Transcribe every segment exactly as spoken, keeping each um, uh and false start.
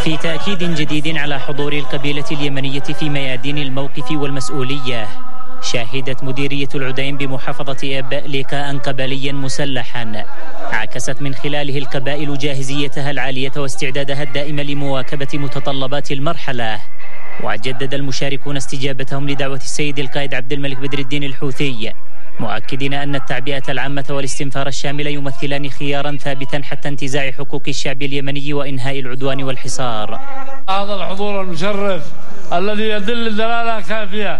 في تأكيد جديد على حضور القبيلة اليمنية في ميادين الموقف والمسؤولية، شاهدت مديرية العدين بمحافظة إب لقاء قبليا مسلحا عكست من خلاله القبائل جاهزيتها العالية واستعدادها الدائم لمواكبة متطلبات المرحلة. وجدد المشاركون استجابتهم لدعوة السيد القائد عبد الملك بدر الدين الحوثي، مؤكدين أن التعبئة العامة والاستنفار الشامل يمثلان خيارا ثابتا حتى انتزاع حقوق الشعب اليمني وإنهاء العدوان والحصار. هذا الحضور المشرف الذي يدل دلالة كافية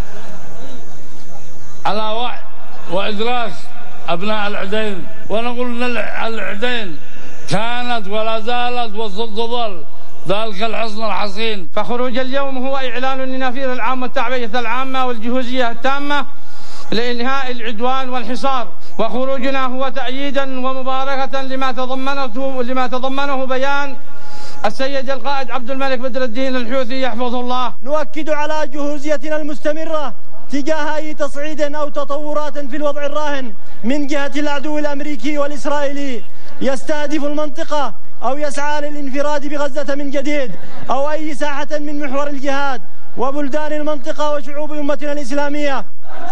على وعي وإدراك أبناء العدين، ونقول أن العدين كانت ولا زالت وستظل ذلك الحصن الحصين. فخروج اليوم هو إعلان لنفير العام والتعبئة العامة والجهوزية التامة لإنهاء العدوان والحصار، وخروجنا هو تأييدا ومباركة لما تضمنته لما تضمنه بيان السيد القائد عبد الملك بدر الدين الحوثي يحفظه الله. نؤكد على جهوزيتنا المستمرة تجاه أي تصعيد أو تطورات في الوضع الراهن من جهة العدو الأمريكي والإسرائيلي يستهدف المنطقة أو يسعى للانفراد بغزة من جديد أو أي ساحة من محور الجهاد وبلدان المنطقة وشعوب أمتنا الإسلامية.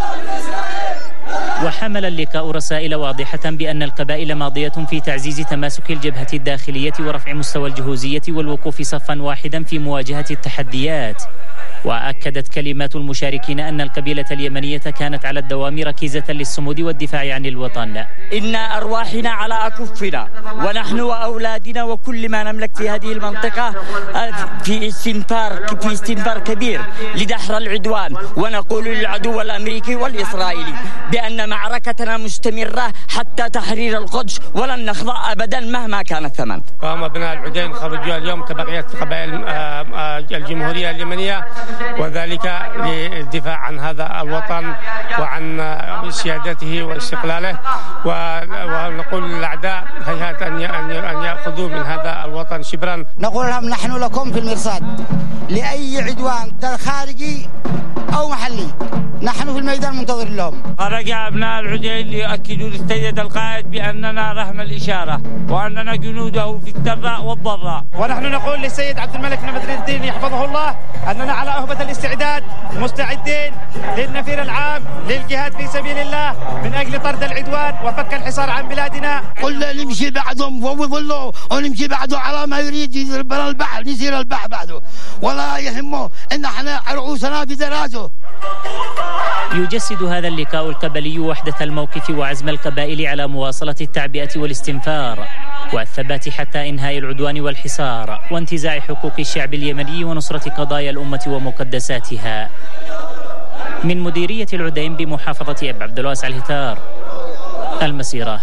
وحمل اللقاء رسائل واضحة بأن القبائل ماضية في تعزيز تماسك الجبهة الداخلية ورفع مستوى الجهوزية والوقوف صفا واحدا في مواجهة التحديات. وأكدت كلمات المشاركين أن القبيلة اليمنية كانت على الدوام ركيزة للصمود والدفاع عن الوطن. إن أرواحنا على أكفنا ونحن وأولادنا وكل ما نملك في هذه المنطقة في استنفار في استنفار كبير لدحر العدوان، ونقول للعدو الأمريكي والإسرائيلي بأن معركتنا مستمرة حتى تحرير القدس ولن نخضع أبدا مهما كان الثمن. قام أبناء العدين خرجوا اليوم كبقية قبائل الجمهورية اليمنية، وذلك للدفاع عن هذا الوطن وعن سيادته واستقلاله، ونقول للأعداء هيهات أن يأخذوا من هذا الوطن شبرا. نقول لهم نحن لكم في المرصاد لأي عدوان خارجي أو محلي، نحن في الميدان منتظر لهم. خرج أبناء العدين ليؤكدوا للسيد القائد بأننا رهن الإشارة وأننا جنوده في الضراء والضراء. ونحن نقول للسيد عبد الملك بدر الدين يحفظه الله أننا على أهبة الاستعداد مستعدين للنفير العام للجهاد في سبيل الله من أجل طرد العدوان وفك الحصار عن بلادنا. قلنا نمشي بعدهم وظلوا ونمشي بعده على ما يريد يسير برا البحر، نسير البحر بعده ولا يهمه إن احنا رؤوسنا بدراسه. يجسد هذا اللقاء القبلي وحدة الموقف وعزم القبائل على مواصلة التعبئة والاستنفار والثبات حتى إنهاء العدوان والحصار وانتزاع حقوق الشعب اليمني ونصرة قضايا الأمة ومقدساتها. من مديرية العدين بمحافظة إب، عبد الواسع الهتار، المسيرة.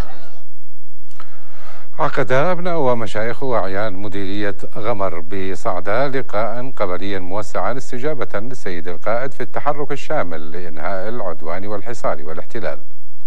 عقد أبناء ومشايخ وأعيان مديرية غمر بصعدة لقاء قبليا موسعا استجابة للسيد القائد في التحرك الشامل لإنهاء العدوان والحصار والاحتلال.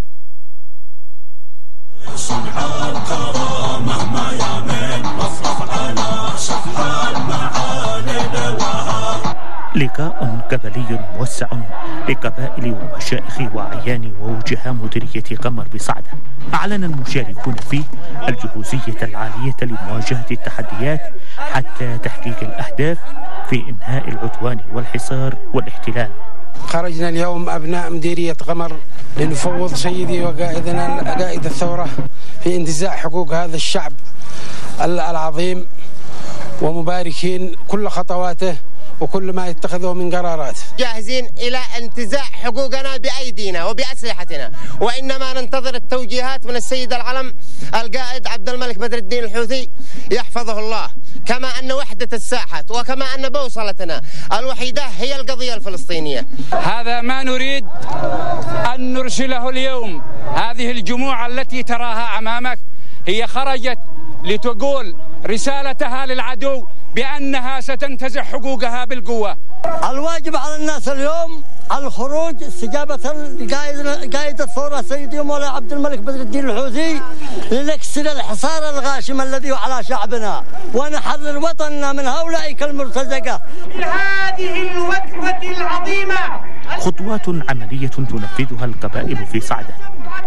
لقاء قبلي موسع لقبائل ومشائخ وأعيان ووجهاء مديرية غمر بصعدة. أعلن المشاركون فيه الجهوزية العالية لمواجهة التحديات حتى تحقيق الأهداف في إنهاء العدوان والحصار والاحتلال. خرجنا اليوم أبناء مديرية غمر لنفوض سيدي وقائدنا قائد الثورة في انتزاع حقوق هذا الشعب العظيم، ومباركين كل خطواته وكل ما يتخذه من قرارات. جاهزين إلى انتزاع حقوقنا بأيدينا وبأسلحتنا، وإنما ننتظر التوجيهات من السيد العلم القائد عبد الملك بدر الدين الحوثي يحفظه الله، كما أن وحدة الساحات وكما أن بوصلتنا الوحيدة هي القضية الفلسطينية. هذا ما نريد أن نرسله اليوم. هذه الجموع التي تراها أمامك هي خرجت لتقول رسالتها للعدو بأنها ستنتزع حقوقها بالقوة. الواجب على الناس اليوم الخروج استجابة لقائد الثورة سيدي مولاي عبد الملك بدر الدين الحوثي لنكسر الحصار الغاشم الذي على شعبنا ونحرر وطننا من هؤلاء المرتزقة. هذه الوقفة العظيمة خطوات عملية تنفذها القبائل في صعدة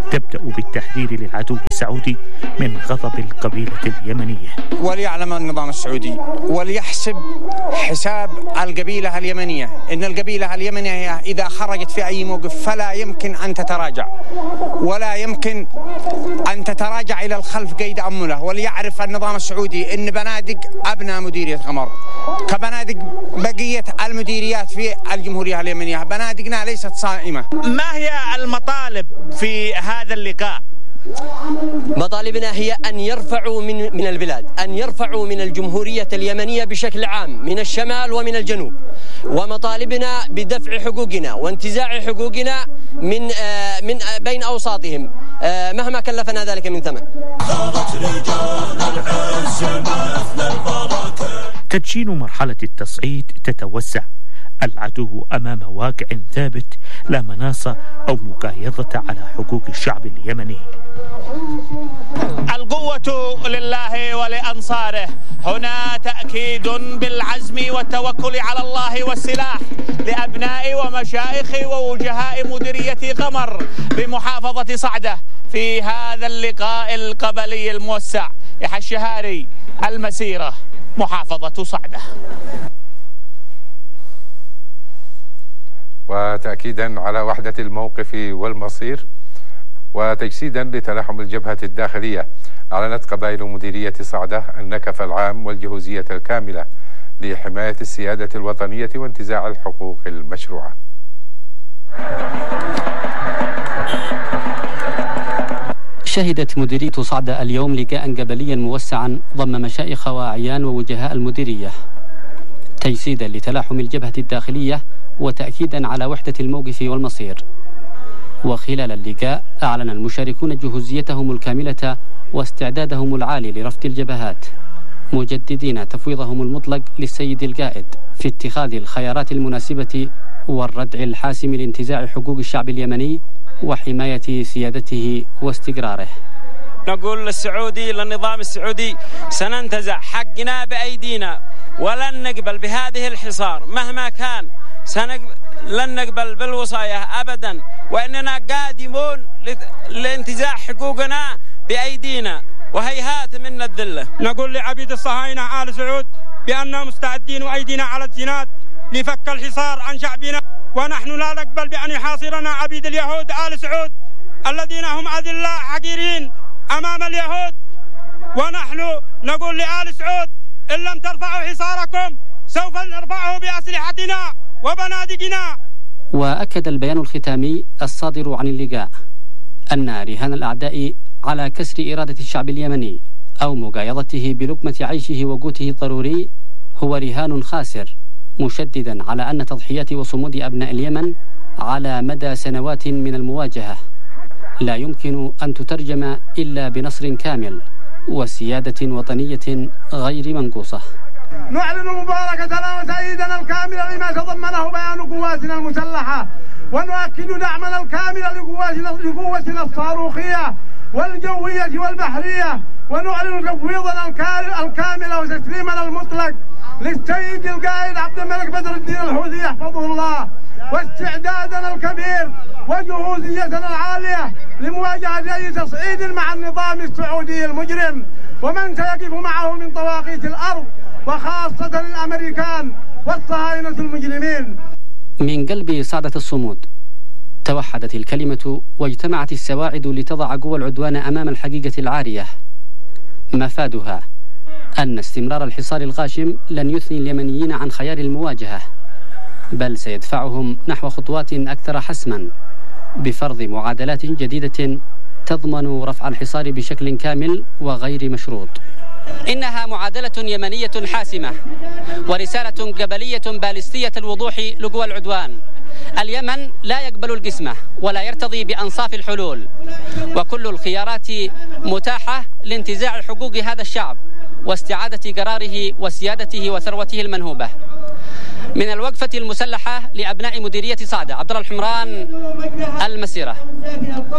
تبدأ بالتحذير للعدو السعودي من غضب القبيلة اليمنية. وليعلم النظام السعودي وليحسب حساب القبيلة اليمنية إن القبيلة اليمنية إذا خرجت في أي موقف فلا يمكن أن تتراجع ولا يمكن أن تتراجع إلى الخلف قيد أمله. وليعرف النظام السعودي إن بنادق أبناء مديرية غمر كبنادق بقية المديريات في الجمهورية اليمنية، بنادقنا ليست صائمة. ما هي المطالب في هذا اللقاء؟ مطالبنا هي أن يرفعوا من من البلاد، أن يرفعوا من الجمهورية اليمنية بشكل عام من الشمال ومن الجنوب، ومطالبنا بدفع حقوقنا وانتزاع حقوقنا من آه من آه بين أوساطهم آه مهما كلفنا ذلك من ثمن. تدشين مرحلة التصعيد تتوسع، العدو أمام واقع ثابت لا مناص أو مقايضة على حقوق الشعب اليمني. القوة لله ولأنصاره، هنا تأكيد بالعزم والتوكل على الله والسلاح لأبناء ومشايخ ووجهاء مديرية غمر بمحافظة صعدة في هذا اللقاء القبلي الموسع. يحيى الشهاري، المسيرة، محافظة صعدة. وتأكيدا على وحدة الموقف والمصير وتجسيدا لتلاحم الجبهة الداخلية، أعلنت قبائل مديرية صعدة النكف العام والجهوزية الكاملة لحماية السيادة الوطنية وانتزاع الحقوق المشروعة. شهدت مديرية صعدة اليوم لقاء قبليا موسعا ضم مشايخ وأعيان ووجهاء المديرية، تجسيدا لتلاحم الجبهة الداخلية وتأكيدا على وحدة الموقف والمصير. وخلال اللقاء أعلن المشاركون جهوزيتهم الكاملة واستعدادهم العالي لرفض الجبهات، مجددين تفويضهم المطلق للسيد القائد في اتخاذ الخيارات المناسبة والردع الحاسم لانتزاع حقوق الشعب اليمني وحماية سيادته واستقراره. نقول للسعودي للنظام السعودي سننتزع حقنا بأيدينا ولن نقبل بهذه الحصار مهما كان، سنقبل لن نقبل بالوصاية أبدا، وإننا قادمون لانتزاع حقوقنا بأيدينا وهيهات منا الذلة. نقول لعبيد الصهاينة آل سعود بأننا مستعدين وأيدينا على الزناد لفك الحصار عن شعبنا، ونحن لا نقبل بأن يحاصرنا عبيد اليهود آل سعود الذين هم أذلاء حقيرين أمام اليهود. ونحن نقول لآل سعود إن لم ترفعوا حصاركم سوف نرفعه بأسلحتنا وبنادقنا. وأكد البيان الختامي الصادر عن اللقاء أن رهان الأعداء على كسر إرادة الشعب اليمني أو مقايضته بلقمة عيشه وقوته الضروري هو رهان خاسر، مشددا على أن تضحيات وصمود أبناء اليمن على مدى سنوات من المواجهة لا يمكن أن تترجم إلا بنصر كامل وسيادة وطنية غير منقوصة. نعلن مباركتنا وتأييدنا الكامل لما تضمنه بيان قواتنا المسلحة، ونؤكد دعمنا الكامل لقواتنا لقوتنا الصاروخية والجوية والبحرية، ونعلن تفويضنا الكامل وتسليمنا المطلق للسيد القائد عبد الملك بدر الدين الحوثي يحفظه الله، واستعدادنا الكبير وجهوزيتنا العالية لمواجهة أي تصعيد مع النظام السعودي المجرم ومن سيقف معه من طواغيت الأرض وخاصة الأمريكان والصهاينة المجرمين. من قلب صعدة الصمود توحدت الكلمة واجتمعت السواعد لتضع قوى العدوان أمام الحقيقة العارية، مفادها أن استمرار الحصار الغاشم لن يثني اليمنيين عن خيار المواجهة، بل سيدفعهم نحو خطوات أكثر حسما بفرض معادلات جديدة تضمن رفع الحصار بشكل كامل وغير مشروط. إنها معادلة يمنية حاسمة ورسالة قبلية باليستية الوضوح لقوى العدوان. اليمن لا يقبل القسمة ولا يرتضي بأنصاف الحلول، وكل الخيارات متاحة لانتزاع حقوق هذا الشعب واستعادة قراره وسيادته وثروته المنهوبة. من الوقفة المسلحة لأبناء مديرية صعدة، عبد الله الحمران، المسيرة.